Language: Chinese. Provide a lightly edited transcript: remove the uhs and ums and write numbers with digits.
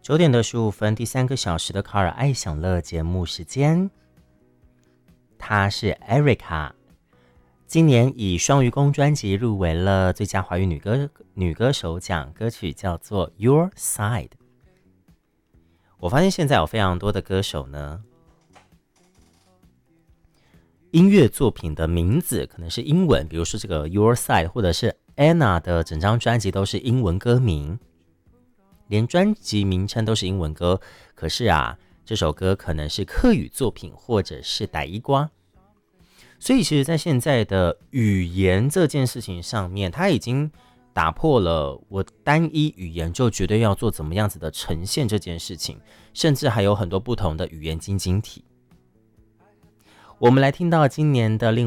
9点的15分，第3个小时的卡尔爱享乐节目时间。她是 Erica， 今年以双鱼宫专辑入围了最佳华语女歌手奖，歌曲叫做 Your Side。 我发现现在有非常多的歌手呢，音乐作品的名字可能是英文，比如说这个 Your Side 或者是 Anna 的整张专辑都是英文歌名，连专辑名称都是英文歌，可是啊，这首歌可能是客语作品或者是台语歌。所以其实在现在的语言这件事情上面，它已经打破了我单一语言就绝对要做怎么样子的呈现这件事情，甚至还有很多不同的语言晶晶体。我们来听到今年的另